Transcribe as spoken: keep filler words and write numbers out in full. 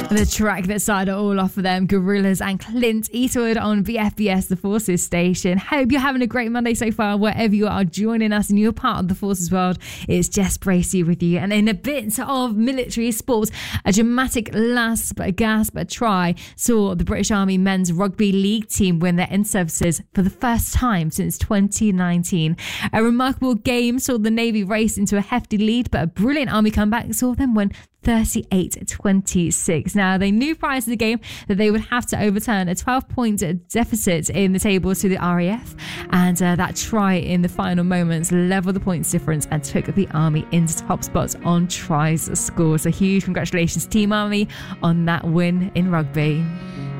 The track that started it all off for them, Gorillaz and Clint Eastwood on V F B S, the Forces station. Hope you're having a great Monday so far, wherever you are joining us and you're part of the Forces world. It's Jess Bracey with you. And in a bit of military sports, a dramatic last but a gasp a try saw the British Army men's rugby league team win their in-services for the first time since twenty nineteen. A remarkable game saw the Navy race into a hefty lead, but a brilliant Army comeback saw them win thirty-eight twenty-six. Now, they knew prior to the game that they would have to overturn a twelve-point deficit in the table to the R A F, and uh, that try in the final moments leveled the points difference and took the Army into top spots on tries scored. So huge congratulations, Team Army, on that win in rugby.